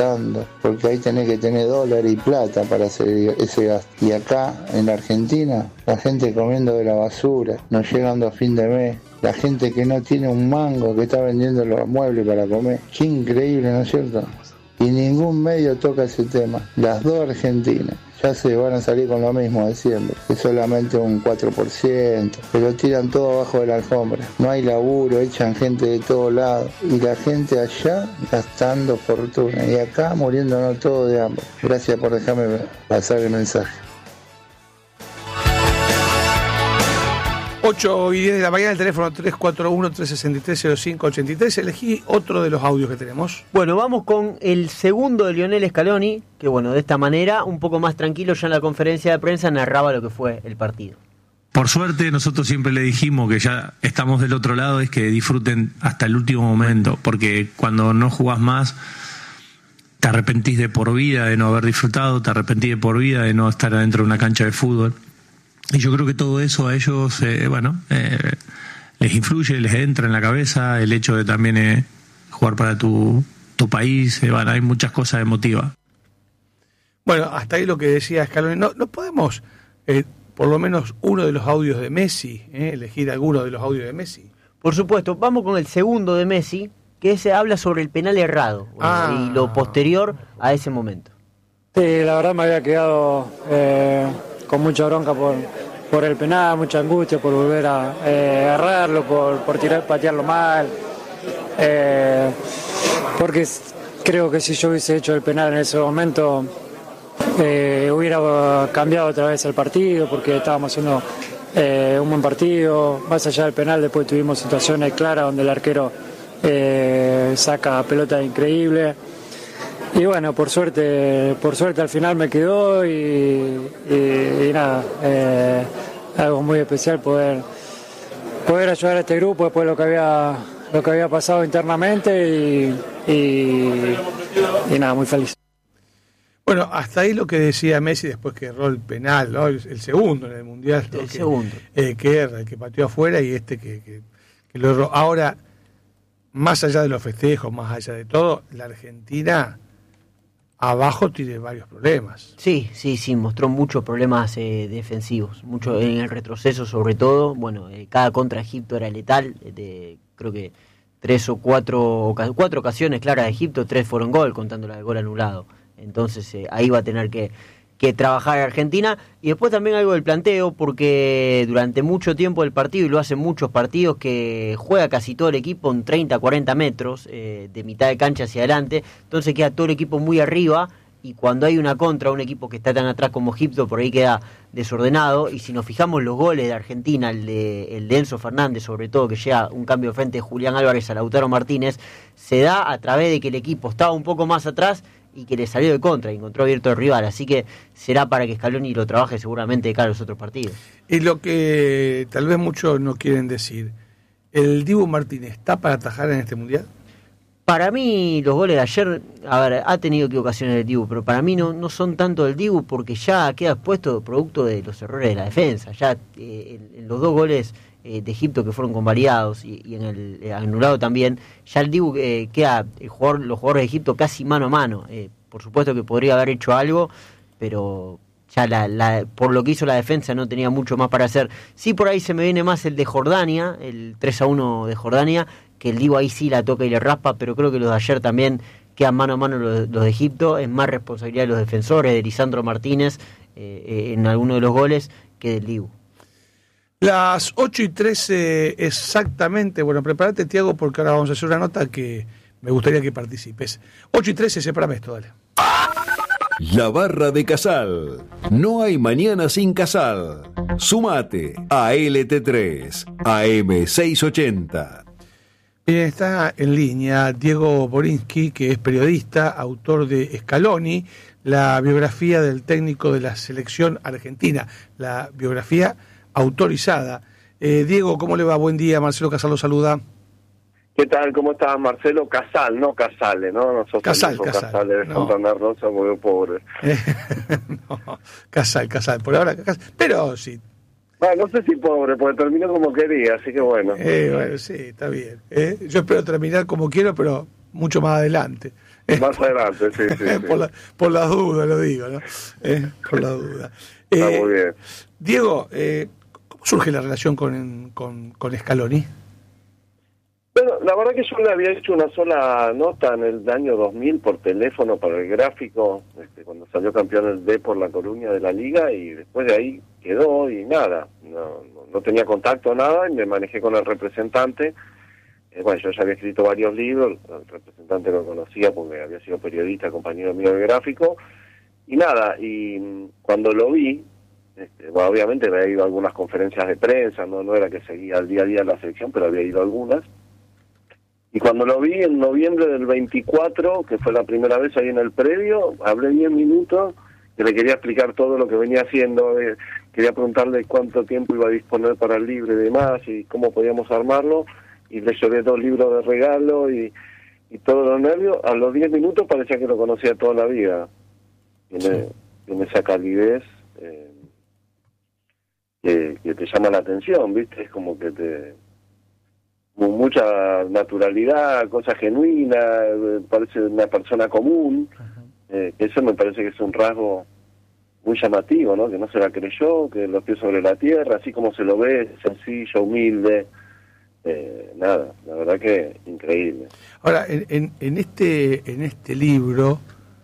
gastando, porque ahí tenés que tener dólares y plata para hacer ese gasto. Y acá, en la Argentina, la gente comiendo de la basura, no llegando a fin de mes, la gente que no tiene un mango, que está vendiendo los muebles para comer. Qué increíble, ¿no es cierto? Y ningún medio toca ese tema. Las dos Argentinas ya se van a salir con lo mismo de siempre, es solamente un 4%, pero tiran todo abajo de la alfombra. No hay laburo, echan gente de todos lados, y la gente allá gastando fortuna, y acá muriéndonos todos de hambre. Gracias por dejarme pasar el mensaje. 8:10 de la mañana, el teléfono 341-363-0583. Elegí otro de los audios que tenemos. Bueno, vamos con el segundo de Lionel Scaloni, que bueno, de esta manera, un poco más tranquilo, ya en la conferencia de prensa narraba lo que fue el partido. Por suerte, nosotros siempre le dijimos que ya estamos del otro lado, es que disfruten hasta el último momento, porque cuando no jugás más, te arrepentís de por vida de no haber disfrutado, te arrepentís de por vida de no estar adentro de una cancha de fútbol. Y yo creo que todo eso a ellos, les influye, les entra en la cabeza, el hecho de también jugar para tu país, hay muchas cosas emotivas. Bueno, hasta ahí lo que decía Scaloni. No podemos, por lo menos uno de los audios de Messi, elegir alguno de los audios de Messi. Por supuesto, vamos con el segundo de Messi, que se habla sobre el penal errado, y lo posterior a ese momento. Sí, la verdad me había quedado con mucha bronca por el penal, mucha angustia por volver a agarrarlo, por patearlo mal, porque creo que si yo hubiese hecho el penal en ese momento hubiera cambiado otra vez el partido, porque estábamos haciendo un buen partido. Más allá del penal, después tuvimos situaciones claras donde el arquero saca pelota increíble. Y bueno, por suerte al final me quedó y nada, algo muy especial poder ayudar a este grupo después de lo que había pasado internamente y nada, muy feliz. Bueno, hasta ahí lo que decía Messi después que erró el penal, ¿no? El segundo en el Mundial, ¿no? Segundo. Que erra, el que pateó afuera y que lo erró. Ahora, más allá de los festejos, más allá de todo, la Argentina abajo tiene varios problemas. Sí, mostró muchos problemas defensivos, mucho en el retroceso sobre todo. Bueno, cada contra Egipto era letal, creo que 3 o 4 ocasiones claras de Egipto, 3 fueron gol, contando la de gol anulado. Entonces ahí va a tener que trabajar Argentina. Y después también algo del planteo, porque durante mucho tiempo el partido, y lo hacen muchos partidos, que juega casi todo el equipo en 30, 40 metros, de mitad de cancha hacia adelante, entonces queda todo el equipo muy arriba, y cuando hay una contra, un equipo que está tan atrás como Egipto, por ahí queda desordenado. Y si nos fijamos los goles de Argentina, el de Enzo Fernández sobre todo, que llega un cambio de frente de Julián Álvarez a Lautaro Martínez, se da a través de que el equipo estaba un poco más atrás y que le salió de contra y encontró abierto el rival, así que será para que Scaloni lo trabaje seguramente de cara a los otros partidos. Y lo que tal vez muchos no quieren decir, ¿el Dibu Martínez está para atajar en este Mundial? Para mí los goles de ayer, ha tenido equivocaciones el Dibu, pero para mí no son tanto del Dibu, porque ya queda expuesto producto de los errores de la defensa. Ya en los 2 goles de Egipto que fueron convalidados y en el anulado también, ya el Dibu queda los jugadores de Egipto casi mano a mano. Por supuesto que podría haber hecho algo, pero ya por lo que hizo la defensa no tenía mucho más para hacer. Sí, por ahí se me viene más el de Jordania, el 3-1 de Jordania, que el Dibu ahí sí la toca y le raspa, pero creo que los de ayer también quedan mano a mano los de Egipto. Es más responsabilidad de los defensores, de Lisandro Martínez en alguno de los goles, que del Dibu. Las 8:13 exactamente. Bueno, prepárate, Tiago, porque ahora vamos a hacer una nota que me gustaría que participes. 8:13, separame esto, dale. La Barra de Casal. No hay mañana sin Casal. Sumate a LT3, AM680. Bien, está en línea Diego Borinsky, que es periodista, autor de Scaloni, la biografía del técnico de la selección argentina, la biografía autorizada. Diego, ¿cómo le va? Buen día, Marcelo Casal lo saluda. ¿Qué tal? ¿Cómo estás, Marcelo? Casal, no Casale, ¿no? Nosotros Casal, somos Casal. Casale de Santana Rosa, muy pobre. No, Casal, por ahora, pero sí. Bueno, no sé si pobre, porque terminó como quería, así que bueno. Bueno, sí, está bien. Yo espero terminar como quiero, pero mucho más adelante. Más adelante, sí. Por las dudas lo digo, ¿no? Por la duda. Está muy bien. Diego, ¿cómo surge la relación con Scaloni? Bueno, la verdad que yo le había hecho una sola nota en el año 2000 por teléfono para el gráfico, cuando salió campeón el D por La Coruña de la Liga, y después de ahí quedó y nada, no tenía contacto, nada, y me manejé con el representante. Bueno, yo ya había escrito varios libros, el representante lo conocía porque había sido periodista, compañero mío del gráfico, y nada, y cuando lo vi, bueno, obviamente había ido a algunas conferencias de prensa, no era que seguía al día a día la selección, pero había ido a algunas. Y cuando lo vi en noviembre del 24, que fue la primera vez ahí en el predio, hablé 10 minutos, que le quería explicar todo lo que venía haciendo, quería preguntarle cuánto tiempo iba a disponer para el libro y demás, y cómo podíamos armarlo, y le llevé 2 libros de regalo, y todos los nervios. A los 10 minutos parecía que lo conocía toda la vida. Tiene esa calidez que te llama la atención, ¿viste? Es como que mucha naturalidad, cosa genuina, parece una persona común. Eso me parece que es un rasgo muy llamativo, ¿no? Que no se la creyó, que los pies sobre la tierra, así como se lo ve, sencillo, humilde. Nada, la verdad que increíble. Ahora, en este libro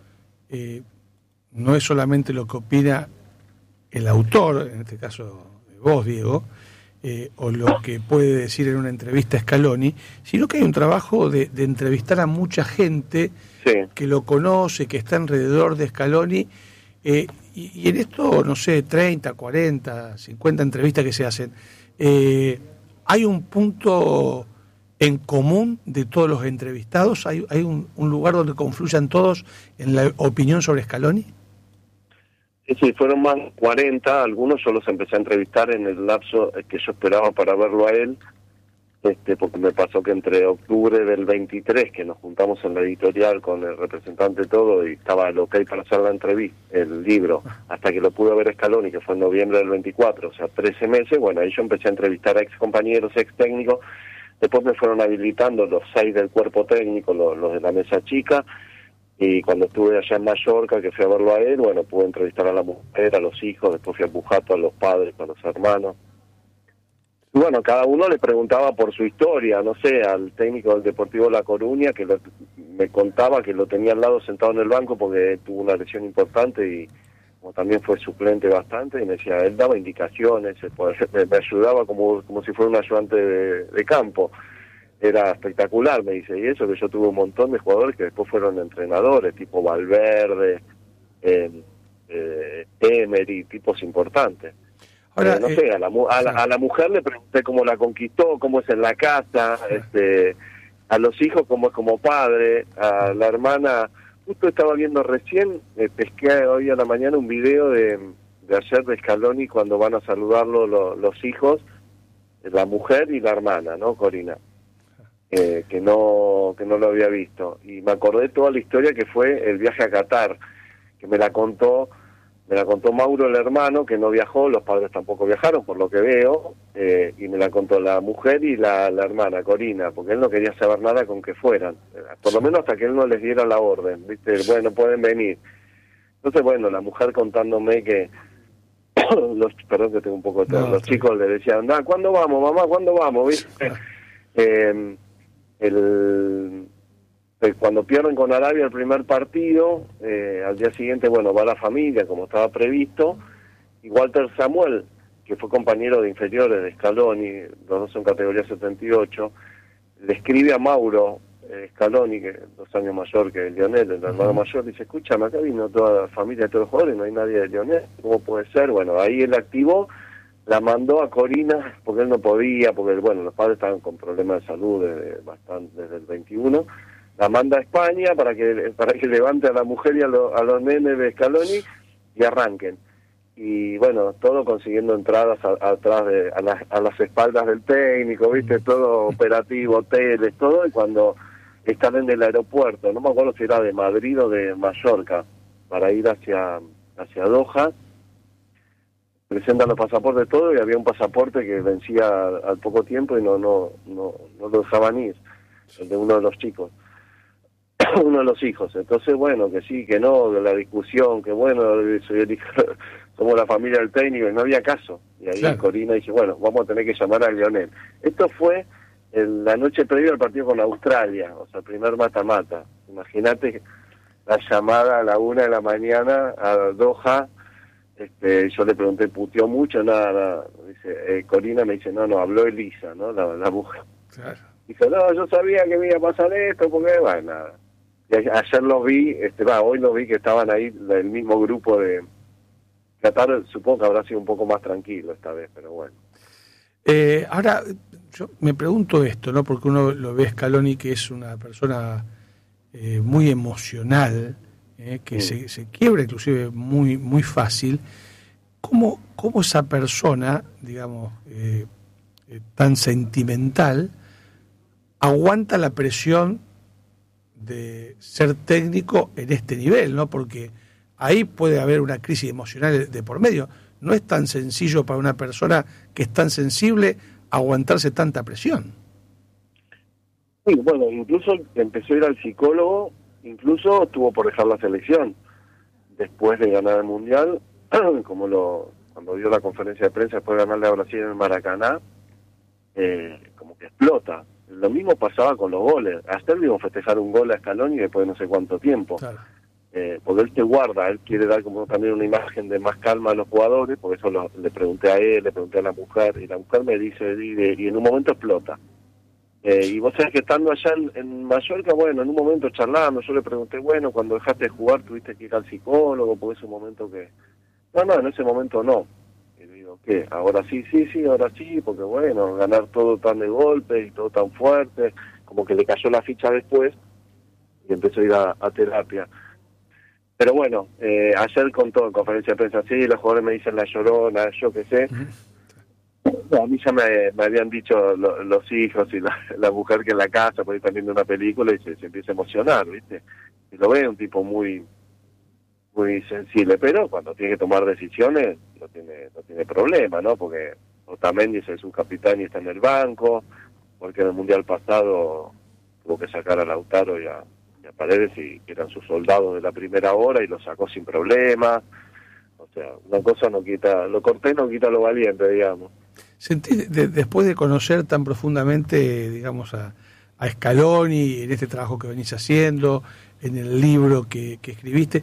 no es solamente lo que opina el autor, en este caso vos, Diego, o lo que puede decir en una entrevista a Scaloni, sino que hay un trabajo de entrevistar a mucha gente que lo conoce, que está alrededor de Scaloni, y en esto, no sé, 30, 40, 50 entrevistas que se hacen, ¿hay un punto en común de todos los entrevistados? ¿Hay un lugar donde confluyan todos en la opinión sobre Scaloni? Sí, fueron más de 40, algunos yo los empecé a entrevistar en el lapso que yo esperaba para verlo a él, porque me pasó que entre octubre del 23, que nos juntamos en la editorial con el representante todo, y estaba el ok para hacer la entrevista, el libro, hasta que lo pude ver Scaloni, que fue en noviembre del 24, o sea, 13 meses, bueno, ahí yo empecé a entrevistar a ex compañeros, ex técnicos, después me fueron habilitando los 6 del cuerpo técnico, los de la mesa chica, y cuando estuve allá en Mallorca, que fui a verlo a él, bueno, pude entrevistar a la mujer, a los hijos, después fui a Pujato, a los padres, a los hermanos. Y bueno, cada uno le preguntaba por su historia, no sé, al técnico del Deportivo La Coruña, que me contaba que lo tenía al lado sentado en el banco porque tuvo una lesión importante y como también fue suplente bastante, y me decía, él daba indicaciones, me ayudaba como si fuera un ayudante de campo. Era espectacular, me dice, y eso que yo tuve un montón de jugadores que después fueron entrenadores, tipo Valverde, Emery, tipos importantes. Ahora, no sé, a la mujer le pregunté cómo la conquistó, cómo es en la casa, a los hijos cómo es como padre, a la hermana, justo estaba viendo recién, pesqué hoy a la mañana un video de ayer de Scaloni cuando van a saludarlo los hijos, la mujer y la hermana, ¿no, Corina? Que no lo había visto, y me acordé toda la historia que fue el viaje a Qatar, que me la contó Mauro, el hermano, que no viajó, los padres tampoco viajaron por lo que veo, y me la contó la mujer y la hermana Corina, porque él no quería saber nada con que fueran, por lo menos hasta que él no les diera la orden, ¿viste? Bueno, pueden venir. Entonces, bueno, la mujer contándome que perdón que tengo un poco de todo, los chicos le decían, ¿cuándo vamos, mamá? ¿Cuándo vamos? ¿Viste? Cuando pierden con Arabia el primer partido, al día siguiente, bueno, va la familia como estaba previsto, y Walter Samuel, que fue compañero de inferiores de Scaloni, los dos son categoría 78, le escribe a Mauro Scaloni, que es 2 años mayor que Lionel, el hermano mayor, dice, escúchame, acá vino toda la familia de todos los jugadores, no hay nadie de Lionel, ¿cómo puede ser? Bueno, ahí él activó, la mandó a Corina, porque él no podía, porque bueno, los padres estaban con problemas de salud desde el 21, la manda a España para que levante a la mujer y a los nenes de Scaloni y arranquen. Y bueno, todo consiguiendo entradas atrás a las espaldas del técnico, ¿viste? Todo operativo, hoteles, todo, y cuando están en el aeropuerto, no me acuerdo si era de Madrid o de Mallorca, para ir hacia Doha, presentan los pasaportes todo, y había un pasaporte que vencía al poco tiempo y no lo dejaban ir, el de uno de los chicos. uno de los hijos. Entonces, bueno, que sí, que no, de la discusión, que bueno, soy el hijo, somos la familia del técnico, y no había caso. Y ahí Claro. Corina dice, bueno, vamos a tener que llamar a Lionel. Esto fue la noche previa al partido con Australia, o sea, el primer mata-mata. Imagínate la llamada a la 1 de la mañana a Doha. Yo le pregunté, ¿puteó mucho? Nada. Dice, Corina me dice, no, habló Elisa, ¿no? La mujer. Claro. Dice, no, yo sabía que me iba a pasar esto, porque, bueno, nada. Y ayer los vi, hoy los vi que estaban ahí, el mismo grupo de Qatar. Supongo que habrá sido un poco más tranquilo esta vez, pero bueno. Ahora, yo me pregunto esto, ¿no? Porque uno lo ve a Scaloni, que es una persona muy emocional, que se quiebra inclusive muy, muy fácil. ¿Cómo esa persona, digamos, tan sentimental, aguanta la presión de ser técnico en este nivel, ¿no? Porque ahí puede haber una crisis emocional de por medio. No es tan sencillo para una persona que es tan sensible aguantarse tanta presión. Sí, bueno, incluso empezó a ir al psicólogo, incluso tuvo por dejar la selección después de ganar el Mundial, cuando dio la conferencia de prensa después de ganarle a Brasil en el Maracaná, como que explota. Lo mismo pasaba con los goles. Ayer vimos festejar un gol a Scaloni después de no sé cuánto tiempo. Claro. Porque él te guarda, él quiere dar como también una imagen de más calma a los jugadores, por eso le pregunté a él, le pregunté a la mujer, y la mujer me dice, y en un momento explota. Y vos sabés que estando allá en Mallorca, bueno, en un momento charlando, yo le pregunté, bueno, cuando dejaste de jugar tuviste que ir al psicólogo, porque es un momento que... No, en ese momento no. Y digo, ¿qué? Ahora sí, ahora sí, porque bueno, ganar todo tan de golpe y todo tan fuerte, como que le cayó la ficha después, y empezó a ir a terapia. Pero bueno, ayer contó en conferencia de prensa, sí, los jugadores me dicen la llorona, yo qué sé. A mí ya me habían dicho los hijos y la mujer que en la casa, por ahí están viendo una película y se empieza a emocionar, ¿viste? Y lo ve un tipo muy muy sensible, pero cuando tiene que tomar decisiones no tiene problema, ¿no? Porque Otamendi es su capitán y está en el banco, porque en el Mundial pasado tuvo que sacar a Lautaro y a Paredes, y que eran sus soldados de la primera hora, y lo sacó sin problema. O sea, una cosa no quita, lo cortés no quita lo valiente, digamos. ¿Sentís, después de conocer tan profundamente, digamos, a Scaloni, en este trabajo que venís haciendo, en el libro que escribiste,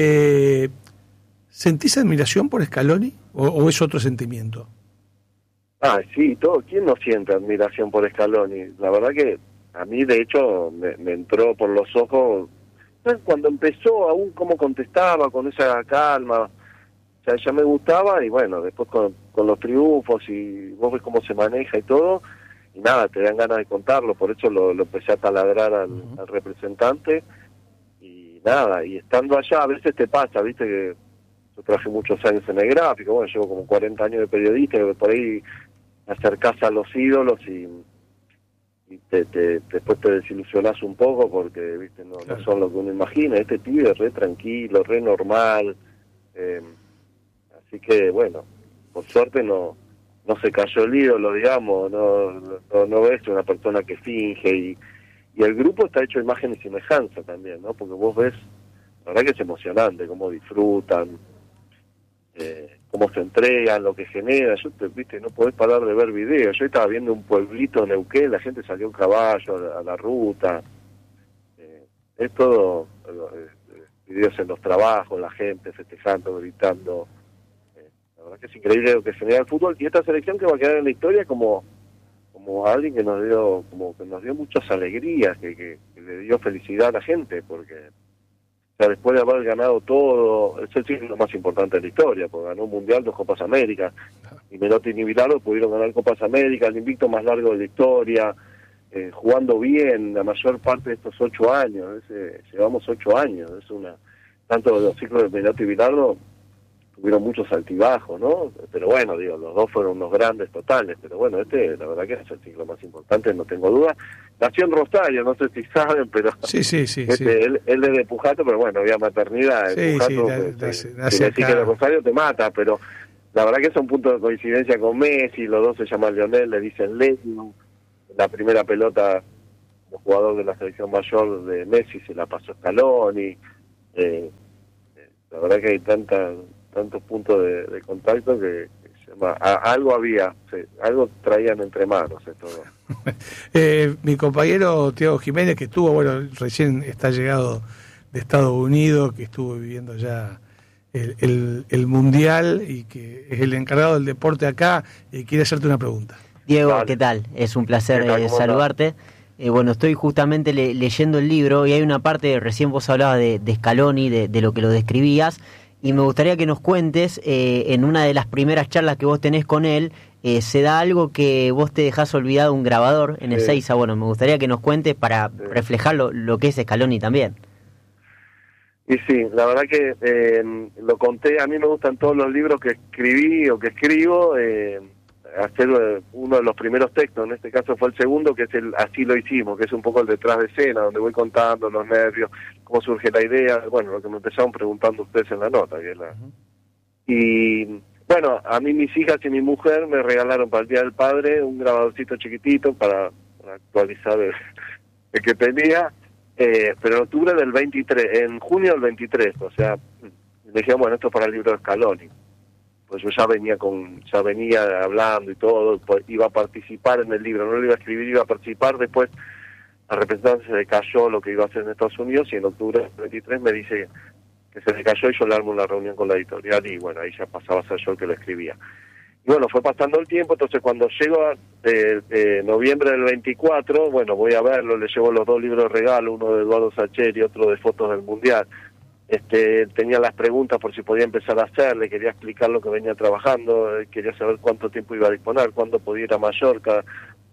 ¿sentís admiración por Scaloni o es otro sentimiento? Sí, ¿quién no siente admiración por Scaloni? La verdad que a mí, de hecho, me entró por los ojos, ¿sabes? Cuando empezó, aún cómo contestaba, con esa calma, o sea, ya me gustaba, y bueno, después con los triunfos, y vos ves cómo se maneja y todo, y nada, te dan ganas de contarlo, por eso lo empecé a taladrar al representante, y nada, y estando allá, a veces te pasa, viste, que yo trabajé muchos años en el gráfico, bueno, llevo como 40 años de periodista, que por ahí te acercás a los ídolos y después te desilusionás un poco porque, viste, no son lo que uno imagina. Este pibe es re tranquilo, re normal, así que bueno, por suerte no se cayó el ídolo, digamos, no ves una persona que finge, y el grupo está hecho imagen y semejanza también, ¿no? Porque vos ves, la verdad que es emocionante cómo disfrutan, cómo se entregan, lo que genera. Viste, no podés parar de ver videos. Yo estaba viendo un pueblito en Neuquén, la gente salió en caballo a la ruta. Es todo videos en los trabajos, la gente festejando, gritando. La verdad que es increíble lo que genera el fútbol, y esta selección que va a quedar en la historia como alguien que nos dio muchas alegrías, que le dio felicidad a la gente, porque después de haber ganado todo, es el ciclo más importante de la historia, porque ganó un Mundial, 2 Copas América, y Menotti y Bilardo pudieron ganar Copas América, el invicto más largo de la historia, jugando bien la mayor parte de estos 8 años, llevamos 8 años, tanto los ciclos de Menotti y Bilardo tuvieron muchos altibajos, ¿no? Pero bueno, digo, los dos fueron unos grandes totales, pero bueno, la verdad que es el ciclo más importante, no tengo duda. Nació en Rosario, no sé si saben, pero sí. Él es de Pujato, pero bueno, había maternidad en Pujato, decir que de Rosario te mata, pero la verdad que es un punto de coincidencia con Messi, los dos se llaman Lionel, le dicen Lennon, la primera pelota los jugadores de la selección mayor de Messi se la pasó Scaloni. La verdad que hay tantos puntos de contacto que algo había, algo traían entre manos estos dos. Mi compañero Thiago Jiménez, que estuvo, recién está llegado de Estados Unidos, que estuvo viviendo ya el Mundial y que es el encargado del deporte acá, quiere hacerte una pregunta. Diego, Dale. ¿qué tal? Es un placer saludarte. Estoy justamente leyendo el libro y hay una parte, recién vos hablabas de Scaloni, de lo que lo describías, y me gustaría que nos cuentes, en una de las primeras charlas que vos tenés con él, se da algo que vos te dejás olvidado, un grabador en el Ezeiza. Bueno, me gustaría que nos cuentes para reflejar lo que es Scaloni también. Y sí, la verdad que lo conté, a mí me gustan todos los libros que escribí o que escribo, hacer uno de los primeros textos, en este caso fue el segundo, que es el Así lo hicimos, que es un poco el detrás de escena, donde voy contando los nervios, cómo surge la idea, bueno, lo que me empezaron preguntando ustedes en la nota. Y bueno, a mí mis hijas y mi mujer me regalaron para el Día del Padre un grabadorcito chiquitito para actualizar el que tenía, pero en octubre del 23, en junio del 23, o sea, me dijeron, bueno, esto es para el libro de Scaloni. Pues yo ya venía hablando y todo, pues iba a participar en el libro, no lo iba a escribir, iba a participar. Después al representante se le cayó lo que iba a hacer en Estados Unidos y en octubre del 23 me dice que se le cayó y yo le armo una reunión con la editorial y bueno, ahí ya pasaba a ser yo el que lo escribía. Y bueno, fue pasando el tiempo, entonces cuando llego a noviembre del 24, bueno, voy a verlo, le llevo los 2 libros de regalo, uno de Eduardo Sacheri y otro de fotos del Mundial. Tenía las preguntas por si podía empezar a hacer, le quería explicar lo que venía trabajando, quería saber cuánto tiempo iba a disponer, cuándo podía ir a Mallorca.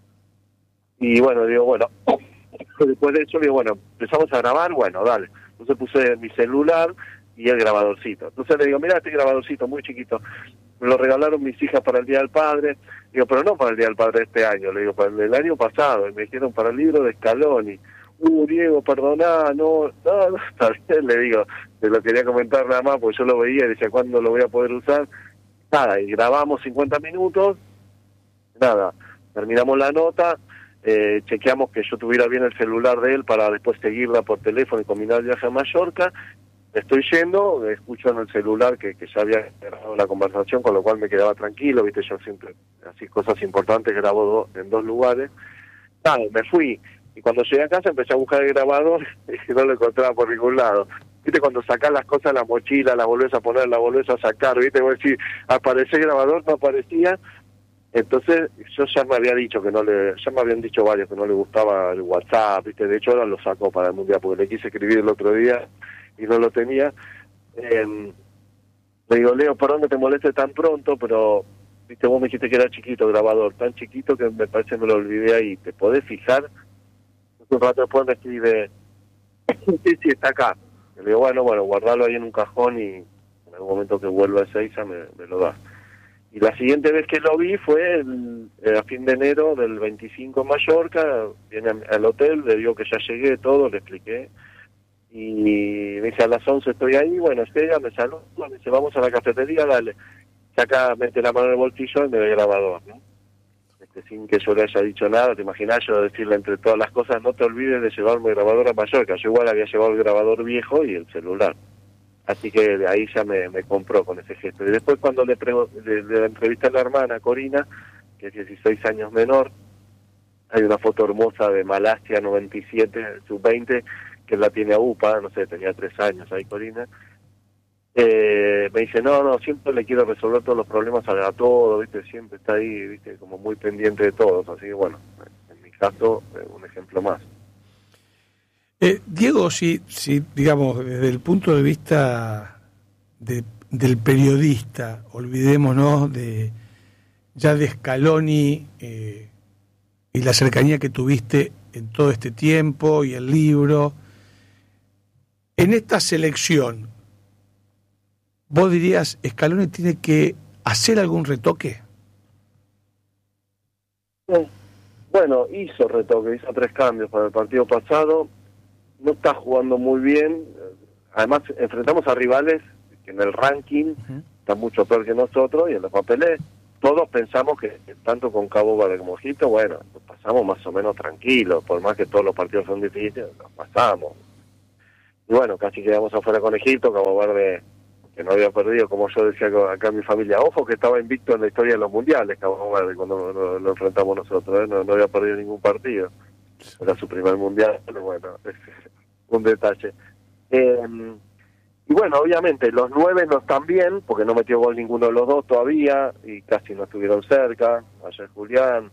Y bueno, después de eso, empezamos a grabar, bueno, dale. Entonces puse mi celular y el grabadorcito. Entonces le digo, mira este grabadorcito muy chiquito, me lo regalaron mis hijas para el Día del Padre. Digo, pero no para el Día del Padre de este año, le digo, para el año pasado. Y me dijeron, para el libro de Scaloni. Diego, perdoná, no, está bien, le digo, te lo quería comentar nada más, porque yo lo veía y decía, ¿cuándo lo voy a poder usar? Nada, y grabamos 50 minutos, nada, terminamos la nota, chequeamos que yo tuviera bien el celular de él para después seguirla por teléfono y combinar el viaje a Mallorca. Estoy yendo, escucho en el celular que ya había grabado la conversación, con lo cual me quedaba tranquilo, viste, yo siempre, así cosas importantes, grabo en 2 lugares. Nada, me fui. Y cuando llegué a casa empecé a buscar el grabador y no lo encontraba por ningún lado. Viste, cuando sacás las cosas de la mochila, las volvés a poner, las volvés a sacar, viste, vos decís, aparece el grabador, no aparecía. Entonces yo ya me había dicho ya me habían dicho varios que no le gustaba el WhatsApp, viste, de hecho ahora lo sacó para el Mundial, porque le quise escribir el otro día y no lo tenía. Le digo, Leo, perdón que te moleste tan pronto, pero viste, vos me dijiste que era chiquito el grabador, tan chiquito que me parece que me lo olvidé ahí, ¿te podés fijar? Un rato después me escribe, sí, está acá. Le digo, bueno, guardalo ahí en un cajón y en algún momento que vuelva a Ezeiza me lo das. Y la siguiente vez que lo vi fue a fin de enero del 25 en Mallorca, viene al hotel, le digo que ya llegué, todo, le expliqué. Y me dice, a las 11 estoy ahí, bueno, ella me saluda, me dice, vamos a la cafetería, dale. Saca, mete la mano en el bolsillo y me ve el grabador, ¿no? Sin que yo le haya dicho nada, te imaginás yo decirle entre todas las cosas, no te olvides de llevarme el grabador a Mallorca. Yo igual había llevado el grabador viejo y el celular. Así que de ahí ya me compró con ese gesto. Y después cuando le entrevisté a la hermana, Corina, que es 16 años menor, hay una foto hermosa de Malasia 97, sub-20, que la tiene a UPA, no sé, tenía 3 años ahí Corina. Me dice, no, siempre le quiero resolver todos los problemas a todo, viste, siempre está ahí, viste, como muy pendiente de todos, así que bueno, en mi caso, un ejemplo más. Diego, si digamos, desde el punto de vista del periodista, olvidémonos de Scaloni y la cercanía que tuviste en todo este tiempo y el libro, en esta selección, ¿vos dirías, Scaloni tiene que hacer algún retoque? Bueno, hizo retoque, hizo 3 cambios para el partido pasado, no está jugando muy bien, además enfrentamos a rivales que en el ranking están mucho peor que nosotros y en los papeles todos pensamos que tanto con Cabo Verde como Egipto, bueno, nos pasamos más o menos tranquilos, por más que todos los partidos son difíciles, nos pasamos. Y bueno, casi quedamos afuera con Egipto. Cabo Verde, que no había perdido, como yo decía acá en mi familia, ojo que estaba invicto en la historia de los mundiales, Cabo Verde, cuando lo enfrentamos nosotros, no había perdido ningún partido, era su primer mundial, pero bueno, es un detalle. Y bueno, obviamente los 9 no están bien, porque no metió gol ninguno de los dos todavía, y casi no estuvieron cerca, ayer Julián.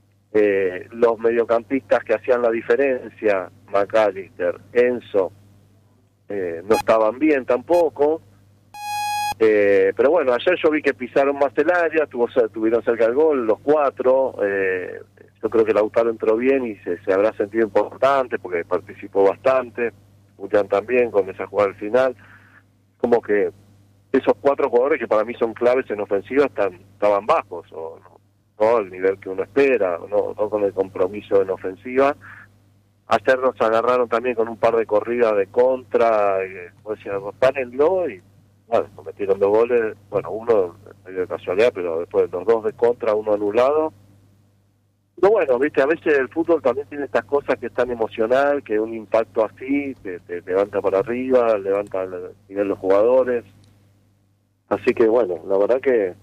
Los mediocampistas que hacían la diferencia, McAllister, Enzo, no estaban bien tampoco. Pero bueno, ayer yo vi que pisaron más el área, tuvieron cerca del gol los 4. Yo creo que Lautaro entró bien y se habrá sentido importante porque participó bastante. Julián también con esa jugada al final. Como que esos 4 jugadores que para mí son claves en ofensiva estaban bajos, o no al nivel que uno espera, no con el compromiso en ofensiva. Ayer nos agarraron también con un par de corridas de contra, como decía, párenlo, y bueno, cometieron 2 goles, bueno, uno medio de casualidad, pero después los 2 de contra, uno anulado. Pero bueno, viste, a veces el fútbol también tiene estas cosas que es tan emocional, que un impacto así te levanta para arriba, levanta el nivel de los jugadores. Así que bueno, la verdad que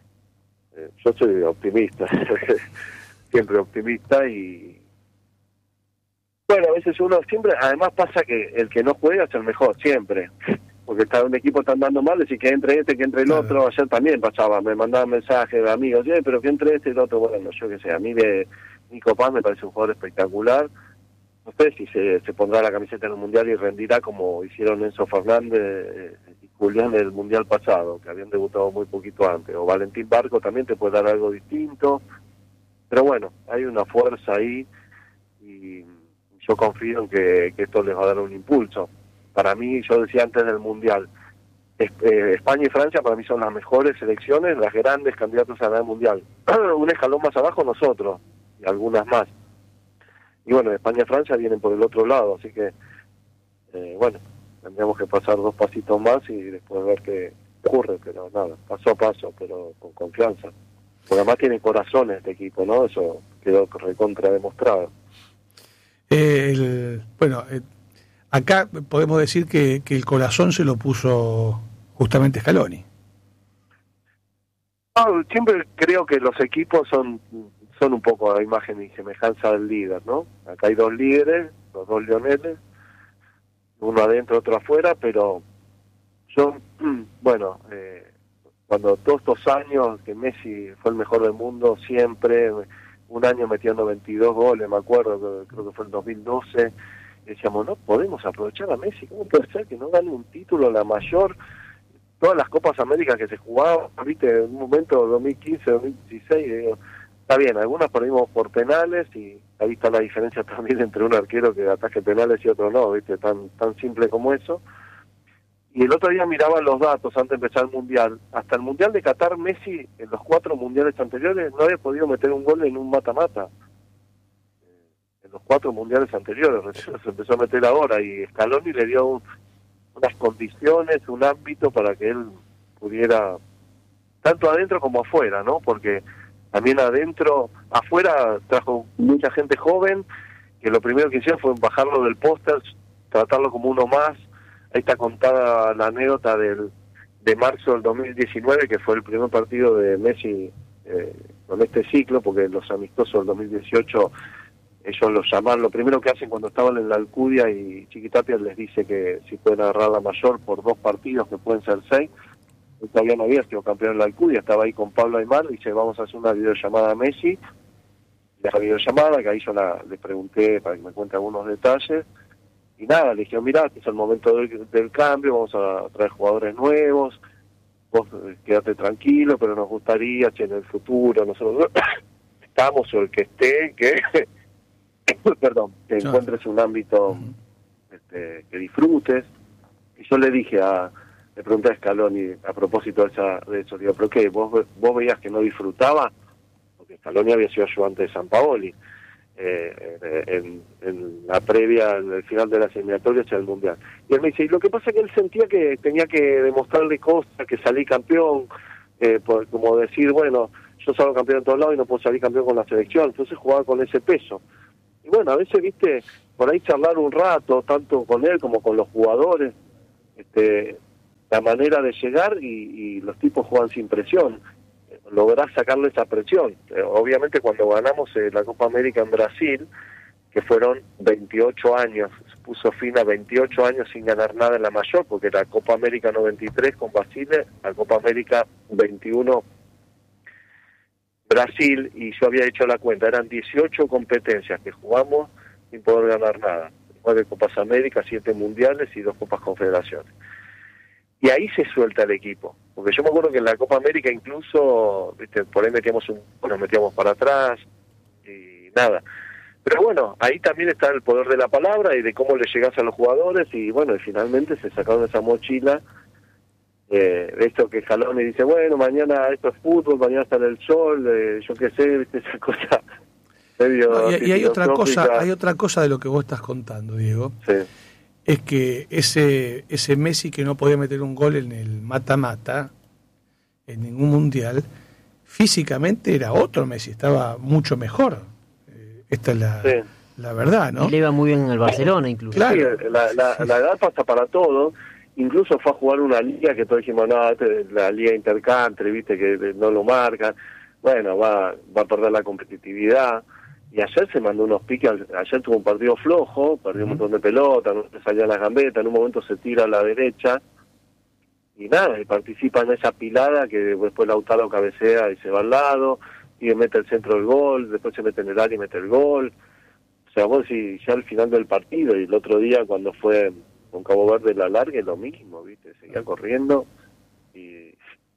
yo soy optimista, siempre optimista, y bueno, a veces uno siempre, además pasa que el que no juega es el mejor, siempre. Porque está un equipo está andando mal, decir que entre este, que entre el otro. Ayer también pasaba, me mandaban mensajes de amigos, pero que entre este y el otro. Bueno, yo qué sé, a mí Nico Paz me parece un jugador espectacular. No sé si se pondrá la camiseta en el Mundial y rendirá como hicieron Enzo Fernández y Julián en el Mundial pasado, que habían debutado muy poquito antes. O Valentín Barco también te puede dar algo distinto. Pero bueno, hay una fuerza ahí y yo confío en que esto les va a dar un impulso. Para mí, yo decía antes del Mundial, España y Francia para mí son las mejores selecciones, las grandes candidatos a ganar el Mundial. Un escalón más abajo nosotros, y algunas más. Y bueno, España y Francia vienen por el otro lado, así que, bueno, tendríamos que pasar 2 pasitos más y después ver qué ocurre, pero nada, paso a paso, pero con confianza. Porque además tiene corazones este equipo, ¿no? Eso quedó recontra demostrado. Acá podemos decir que el corazón se lo puso justamente Scaloni. Siempre creo que los equipos son un poco a imagen y semejanza del líder, ¿no? Acá hay 2 líderes, los 2 Lioneles, uno adentro, otro afuera, pero yo, bueno, cuando todos estos años que Messi fue el mejor del mundo, siempre, un año metiendo 22 goles, me acuerdo, creo que fue el 2012, decíamos, no podemos aprovechar a Messi, ¿cómo puede ser que no gane un título, la mayor? Todas las Copas Américas que se jugaban, viste, en un momento 2015, 2016, digo, está bien, algunas perdimos por penales y ahí está la diferencia también entre un arquero que ataque penales y otro no, viste, tan simple como eso. Y el otro día miraba los datos antes de empezar el Mundial. Hasta el Mundial de Qatar, Messi, en los 4 mundiales anteriores, no había podido meter un gol en un mata-mata. En los 4 mundiales anteriores, recién se empezó a meter ahora, y Scaloni le dio unas condiciones, un ámbito para que él pudiera, tanto adentro como afuera, ¿no? Porque también afuera trajo mucha gente joven, que lo primero que hicieron fue bajarlo del póster, tratarlo como uno más. Ahí está contada la anécdota de marzo del 2019, que fue el primer partido de Messi con este ciclo, porque los amistosos del 2018 ellos los llaman, lo primero que hacen cuando estaban en la Alcudia, y Chiquitapia les dice que si pueden agarrar la mayor por 2 partidos, que pueden ser 6. Él todavía no había sido campeón en la Alcudia, estaba ahí con Pablo Aymar, y dice, vamos a hacer una videollamada a Messi. La videollamada, que ahí yo le pregunté para que me cuente algunos detalles, y nada, le dije, mirá, este es el momento del cambio, vamos a traer jugadores nuevos, vos quédate tranquilo, pero nos gustaría, en el futuro, nosotros estamos, o el que esté, que perdón, que encuentres un ámbito que disfrutes. Y yo le pregunté a Scaloni a propósito de eso, digo, ¿pero qué? ¿Vos veías que no disfrutaba? Porque Scaloni había sido ayudante de Sampaoli en la previa, en el final de las eliminatorias del Mundial. Y él me dice, y lo que pasa es que él sentía que tenía que demostrarle cosas, que salí campeón, como decir, bueno, yo salgo campeón en todos lados y no puedo salir campeón con la selección, entonces jugaba con ese peso. Y bueno, a veces, viste, por ahí charlar un rato, tanto con él como con los jugadores, la manera de llegar y los tipos juegan sin presión, lográs sacarle esa presión. Obviamente cuando ganamos la Copa América en Brasil, que fueron 28 años, se puso fin a 28 años sin ganar nada en la mayor, porque la Copa América 93 con Basile, la Copa América 21 Brasil, y yo había hecho la cuenta, eran 18 competencias que jugamos sin poder ganar nada, 9 Copas América, 7 Mundiales y 2 Copas Confederaciones. Y ahí se suelta el equipo, porque yo me acuerdo que en la Copa América incluso, viste, por ahí nos metíamos para atrás y nada. Pero bueno, ahí también está el poder de la palabra y de cómo le llegás a los jugadores, y bueno, y finalmente se sacaron esa mochila de esto que Scaloni dice, bueno, mañana esto es fútbol, mañana sale el sol, yo qué sé, viste, esa cosa medio... No, y hay otra cosa de lo que vos estás contando, Diego. Sí. Es que ese Messi que no podía meter un gol en el mata-mata, en ningún mundial, físicamente era otro Messi, estaba mucho mejor. Esta es la verdad, ¿no? Y le iba muy bien en el Barcelona, incluso. Claro. Sí, la edad pasa para todo. Incluso fue a jugar una liga que todos dijimos, no, la liga intercountry, viste, que no lo marcan. Bueno, va a perder la competitividad. Y ayer se mandó unos piques, ayer tuvo un partido flojo, perdió un montón de pelotas, no se salía las gambetas, en un momento se tira a la derecha, y nada, y participa en esa pilada que después Lautaro cabecea y se va al lado, y mete el centro del gol, después se mete en el área y mete el gol. O sea, vos si ya al final del partido, y el otro día cuando fue con Cabo Verde la larga, es lo mismo, viste, seguía corriendo, y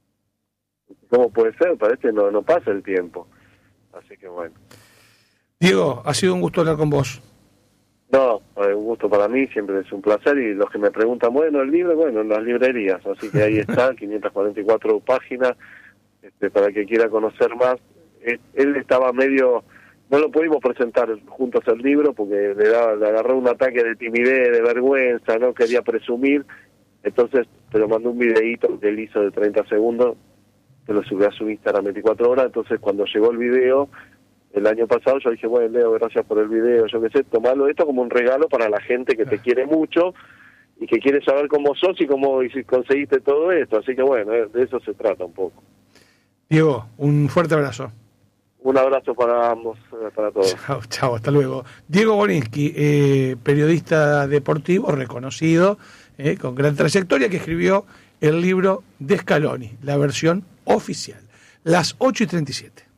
¿cómo puede ser? Parece no pasa el tiempo. Así que bueno. Diego, ha sido un gusto hablar con vos. No, un gusto para mí, siempre es un placer, y los que me preguntan, bueno, el libro, bueno, en las librerías, así que ahí está, 544 páginas, para el que quiera conocer más. Él estaba medio, no lo pudimos presentar juntos el libro, porque le agarró un ataque de timidez, de vergüenza, no quería presumir, entonces te lo mandó un videíto que él hizo de 30 segundos, que lo subió a su Instagram 24 horas, entonces cuando llegó el video... El año pasado yo dije, bueno, Leo, gracias por el video, yo qué sé, tomalo esto como un regalo para la gente que te quiere mucho y que quiere saber cómo sos y cómo conseguiste todo esto. Así que bueno, de eso se trata un poco. Diego, un fuerte abrazo. Un abrazo para ambos, para todos. Chao, hasta luego. Diego Borinsky, periodista deportivo reconocido, con gran trayectoria, que escribió el libro de Scaloni, la versión oficial. Las 8:37.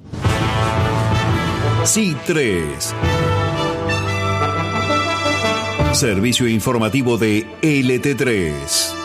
C3. Servicio informativo de LT3.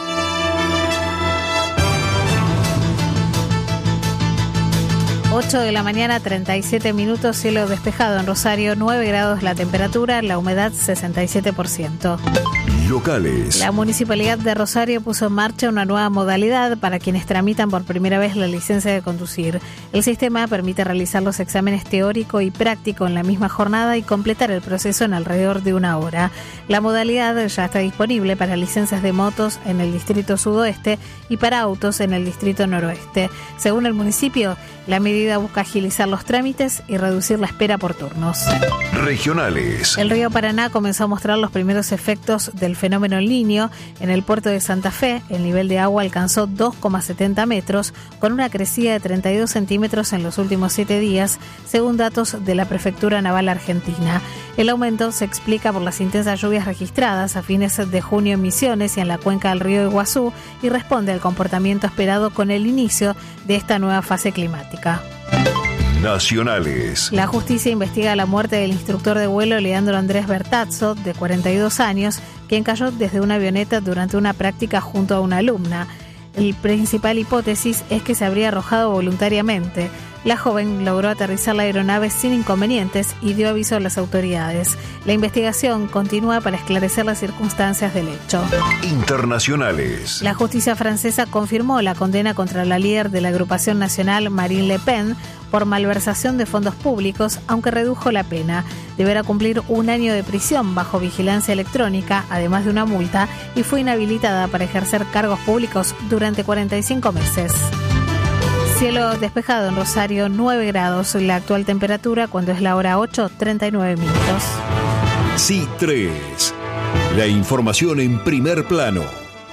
Ocho de la mañana, 37 minutos, cielo despejado en Rosario, 9 grados la temperatura, la humedad 67%. Locales. La Municipalidad de Rosario puso en marcha una nueva modalidad para quienes tramitan por primera vez la licencia de conducir. El sistema permite realizar los exámenes teórico y práctico en la misma jornada y completar el proceso en alrededor de una hora. La modalidad ya está disponible para licencias de motos en el Distrito Sudoeste y para autos en el Distrito Noroeste. Según el municipio, la medida busca agilizar los trámites y reducir la espera por turnos. Regionales. El río Paraná comenzó a mostrar los primeros efectos del fenómeno El Niño. En el puerto de Santa Fe, el nivel de agua alcanzó 2,70 metros, con una crecida de 32 centímetros en los últimos 7 días, según datos de la Prefectura Naval Argentina. El aumento se explica por las intensas lluvias registradas a fines de junio en Misiones y en la cuenca del río Iguazú, y responde al comportamiento esperado con el inicio de esta nueva fase climática. Nacionales. La justicia investiga la muerte del instructor de vuelo Leandro Andrés Bertazzo, de 42 años, quien cayó desde una avioneta durante una práctica junto a una alumna. La principal hipótesis es que se habría arrojado voluntariamente. La joven logró aterrizar la aeronave sin inconvenientes y dio aviso a las autoridades. La investigación continúa para esclarecer las circunstancias del hecho. Internacionales. La justicia francesa confirmó la condena contra la líder de la agrupación nacional Marine Le Pen por malversación de fondos públicos, aunque redujo la pena. Deberá cumplir 1 año de prisión bajo vigilancia electrónica, además de una multa, y fue inhabilitada para ejercer cargos públicos durante 45 meses. Cielo despejado en Rosario, 9 grados la actual temperatura, cuando es la hora 8:39 minutos. Sí 3. La información en primer plano.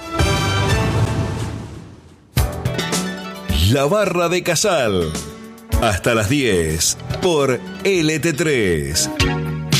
La Barra de Casal. Hasta las 10 por LT3.